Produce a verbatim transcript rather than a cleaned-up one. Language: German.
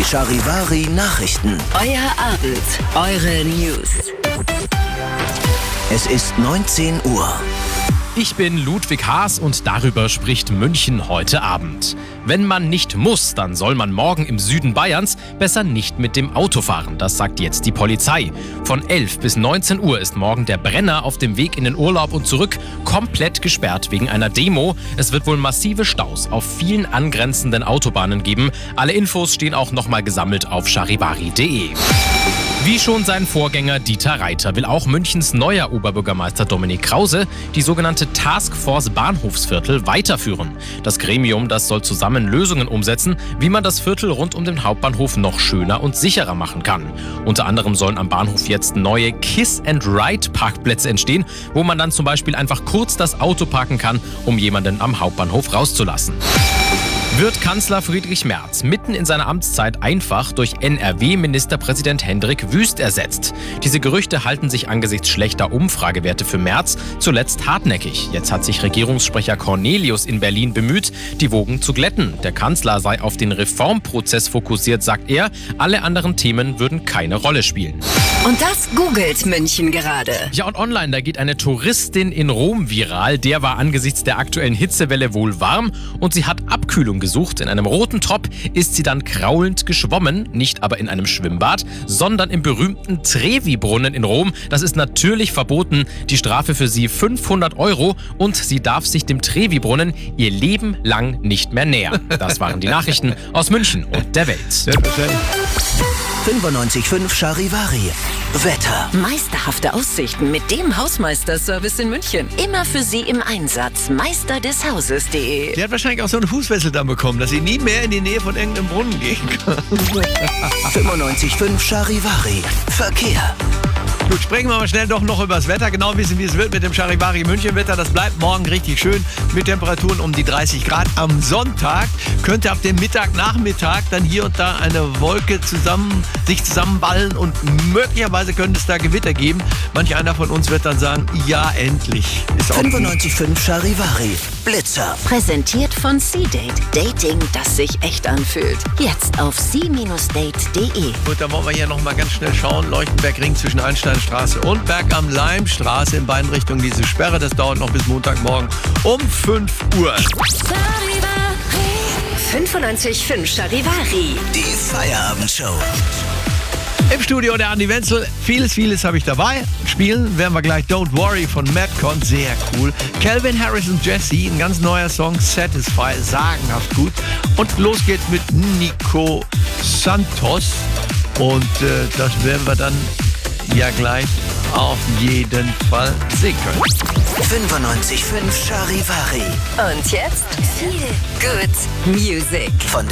Die Charivari Nachrichten. Euer Abend, eure News. Es ist neunzehn Uhr. Ich bin Ludwig Haas und darüber spricht München heute Abend. Wenn man nicht muss, dann soll man morgen im Süden Bayerns besser nicht mit dem Auto fahren. Das sagt jetzt die Polizei. Von elf bis neunzehn Uhr ist morgen der Brenner auf dem Weg in den Urlaub und zurück komplett gesperrt wegen einer Demo. Es wird wohl massive Staus auf vielen angrenzenden Autobahnen geben. Alle Infos stehen auch nochmal gesammelt auf charivari punkt de. Wie schon sein Vorgänger Dieter Reiter will auch Münchens neuer Oberbürgermeister Dominik Krause die sogenannte Taskforce Bahnhofsviertel weiterführen. Das Gremium, das soll zusammen Lösungen umsetzen, wie man das Viertel rund um den Hauptbahnhof noch schöner und sicherer machen kann. Unter anderem sollen am Bahnhof jetzt neue Kiss-and-Ride-Parkplätze entstehen, wo man dann zum Beispiel einfach kurz das Auto parken kann, um jemanden am Hauptbahnhof rauszulassen. Wird Kanzler Friedrich Merz mitten in seiner Amtszeit einfach durch N R W-Ministerpräsident Hendrik Wüst ersetzt? Diese Gerüchte halten sich angesichts schlechter Umfragewerte für Merz zuletzt hartnäckig. Jetzt hat sich Regierungssprecher Cornelius in Berlin bemüht, die Wogen zu glätten. Der Kanzler sei auf den Reformprozess fokussiert, sagt er. Alle anderen Themen würden keine Rolle spielen. Und das googelt München gerade. Ja, und online, da geht eine Touristin in Rom viral. Der war angesichts der aktuellen Hitzewelle wohl warm und sie hat Abkühlung gesucht. In einem roten Top ist sie dann kraulend geschwommen, nicht aber in einem Schwimmbad, sondern im berühmten Trevi-Brunnen in Rom. Das ist natürlich verboten. Die Strafe für sie fünfhundert Euro und sie darf sich dem Trevi-Brunnen ihr Leben lang nicht mehr nähern. Das waren die Nachrichten aus München und der Welt. fünfundneunzig Komma fünf Charivari. Wetter. Meisterhafte Aussichten mit dem Hausmeister-Service in München. Immer für Sie im Einsatz. Meister des Hauses punkt de. Die hat wahrscheinlich auch so einen Fußfessel dann bekommen, dass sie nie mehr in die Nähe von irgendeinem Brunnen gehen kann. fünfundneunzig Komma fünf Charivari. Verkehr. Gut, sprechen wir mal schnell doch noch über das Wetter. Genau wissen, wie es wird mit dem Charivari München Wetter. Das bleibt morgen richtig schön mit Temperaturen um die dreißig Grad. Am Sonntag könnte ab dem Mittag, Nachmittag dann hier und da eine Wolke zusammen, sich zusammenballen und möglicherweise könnte es da Gewitter geben. Manch einer von uns wird dann sagen, ja endlich. Ist auch fünfundneunzig Komma fünf Charivari. Blitzer. Präsentiert von C-Date. Dating, das sich echt anfühlt. Jetzt auf c Date punkt de. Gut, dann wollen wir hier nochmal ganz schnell schauen. Leuchtenberg-Ring zwischen Einsteinstraße und Berg am Leimstraße in beiden Richtungen diese Sperre. Das dauert noch bis Montagmorgen um fünf Uhr. fünfundneunzig Komma fünf Charivari. Die Feierabendshow. Im Studio der Andi Wenzel. Vieles, vieles habe ich dabei. Spielen werden wir gleich Don't Worry von Madcon. Sehr cool. Calvin Harris und Jesse. Ein ganz neuer Song. Satisfy. Sagenhaft gut. Und los geht's mit Nico Santos. Und äh, das werden wir dann ja gleich auf jeden Fall sehen können. fünfundneunzig Komma fünf Charivari. Und jetzt viel Good Music. Von